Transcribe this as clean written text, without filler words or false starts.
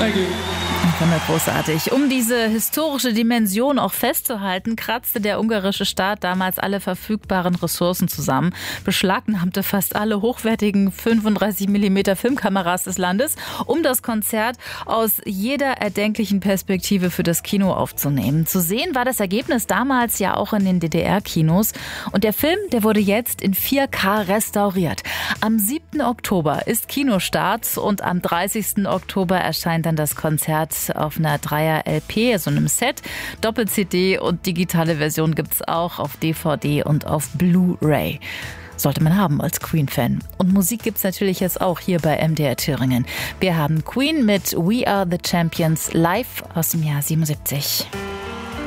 Thank you. Großartig. Um diese historische Dimension auch festzuhalten, kratzte der ungarische Staat damals alle verfügbaren Ressourcen zusammen, beschlagnahmte fast alle hochwertigen 35 mm Filmkameras des Landes, um das Konzert aus jeder erdenklichen Perspektive für das Kino aufzunehmen. Zu sehen war das Ergebnis damals ja auch in den DDR-Kinos. Und der Film, der wurde jetzt in 4K restauriert. Am 7. Oktober ist Kinostart und am 30. Oktober erscheint dann das Konzert auf einer 3er-LP, also einem Set. Doppel-CD und digitale Version gibt's auch auf DVD und auf Blu-ray. Sollte man haben als Queen-Fan. Und Musik gibt's natürlich jetzt auch hier bei MDR Thüringen. Wir haben Queen mit We Are the Champions live aus dem Jahr 77.